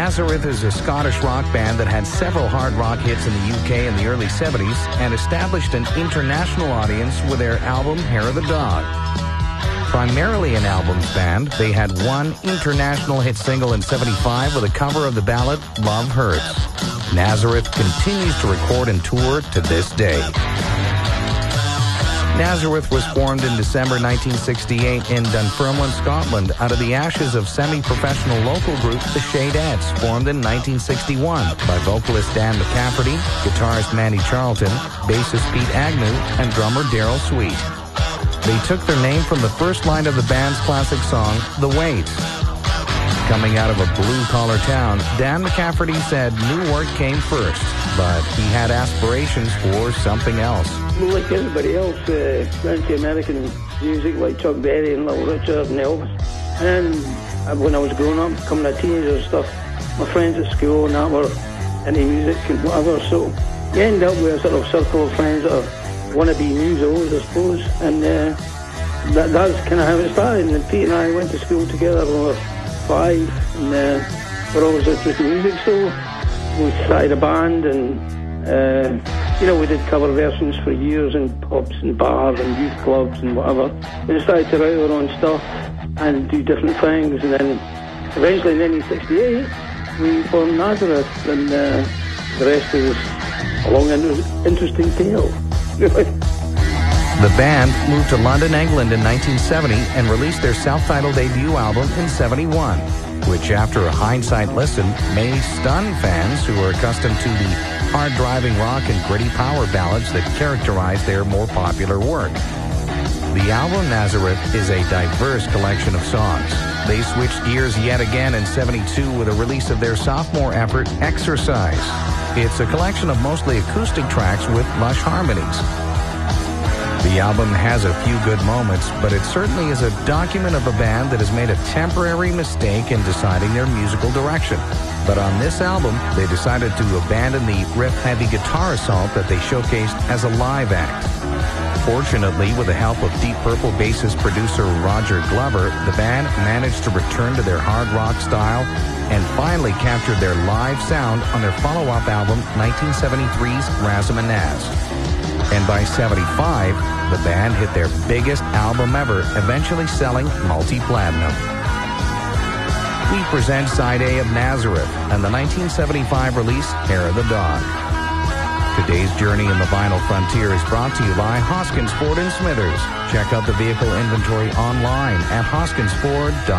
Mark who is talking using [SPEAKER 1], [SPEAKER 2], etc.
[SPEAKER 1] Nazareth is a Scottish rock band that had several hard rock hits in the UK in the early 70s and established an international audience with their album Hair of the Dog. Primarily an albums band, they had one international hit single in 75 with a cover of the ballad Love Hurts. Nazareth continues to record and tour to this day. Nazareth was formed in December 1968 in Dunfermline, Scotland, out of the ashes of semi-professional local group The Shadettes, formed in 1961 by vocalist Dan McCafferty, guitarist Manny Charlton, bassist Pete Agnew, and drummer Daryl Sweet. They took their name from the first line of the band's classic song, The Wait. Coming out of a blue-collar town, Dan McCafferty said New Work came first, but he had aspirations for something else.
[SPEAKER 2] Like everybody else, went to American music like Chuck Berry and Little Richard and Elvis. And then when I was growing up, becoming a teenager and stuff, my friends at school and that were into music and whatever, so you end up with a sort of circle of friends that are wannabe musos, I suppose, and that's kind of how it started. And Pete and I went to school together when we were 5, and we're always interested in music, so we started a band, and we did cover versions for years in pubs and bars and youth clubs and whatever. We decided to write our own stuff and do different things, and then eventually in 1968 we formed Nazareth, and the rest is a long and interesting tale.
[SPEAKER 1] The band moved to London, England in 1970 and released their self-titled debut album in 71, which after a hindsight listen may stun fans who are accustomed to the hard-driving rock and gritty power ballads that characterize their more popular work. The album Nazareth is a diverse collection of songs. They switched gears yet again in 72 with a release of their sophomore effort, Exercise. It's a collection of mostly acoustic tracks with lush harmonies. The album has a few good moments, but it certainly is a document of a band that has made a temporary mistake in deciding their musical direction. But on this album, they decided to abandon the riff-heavy guitar assault that they showcased as a live act. Fortunately, with the help of Deep Purple bassist producer Roger Glover, the band managed to return to their hard rock style and finally captured their live sound on their follow-up album, 1973's Razamanaz. And by 75, the band hit their biggest album ever, eventually selling multi-platinum. We present Side A of Nazareth and the 1975 release, Hair of the Dog. Today's journey in the vinyl frontier is brought to you by Hoskins Ford and Smithers. Check out the vehicle inventory online at hoskinsford.com.